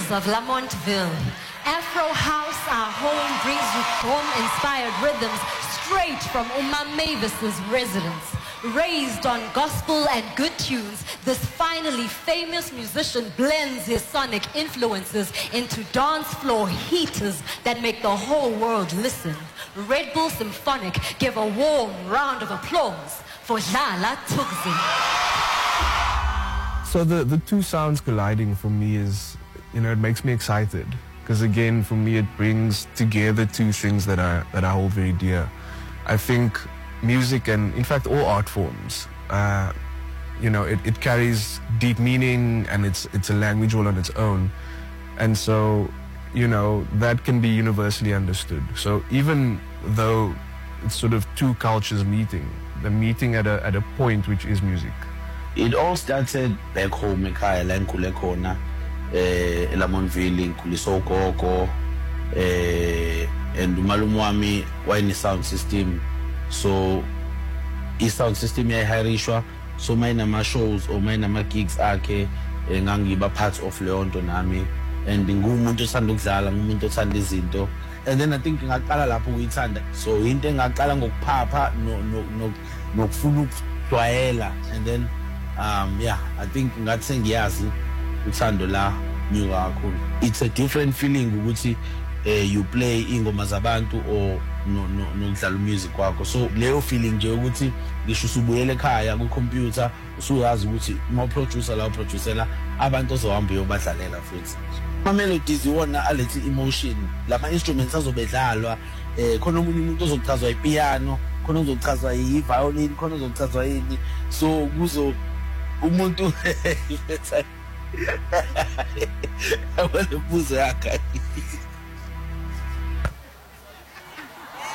hills of Lamontville. Afro House, our home, brings you home-inspired rhythms straight from Uma Mavis's residence. Raised on gospel and good tunes, this finally famous musician blends his sonic influences into dance floor heaters that make the whole world listen. Red Bull Symphonic, give a warm round of applause for Dlala Thukzin. So the two sounds colliding for me is, it makes me excited. Because again, for me, it brings together two things that I hold very dear. I think music and, in fact, all art forms, it carries deep meaning, and it's a language all on its own. And so, that can be universally understood. So even though it's sort of two cultures meeting, they're meeting at a point which is music. It all started back home, ekhaya la engikhule khona, eLamontville, ngikhuliswa ugogo, and umalume wami wayene sound system. So i-sound system yayihirishwa, so mayinama shows or mayinama gigs akhe, ngangiba part of leyo nto nami, and ngumuntu othanda ukudlala, ngumuntu othanda izinto. And then I think ngaqala lapho ukuyithanda, so into engaqala ngokuphapha nokufuna ukujwayela, and then I think ngathi sengiyazi uthando la nyuka kakhulu. It's a different feeling ukuthi you play ingoma zabantu or nokudlala music kwakho. So leyo feeling nje ukuthi ngisho usubuyele ekhaya ku computer usuyazi ukuthi uma producer la producela abantu ozohamba uyobadlalela futhi. Ama melodies iwona alethi emotion, lama instruments azobedlalwa, khona umuntu ozochazwa ipiano, khona ozochazwa iviolin, khona ozochazwa yini, so kuzo umuntu awale buzo yakhe.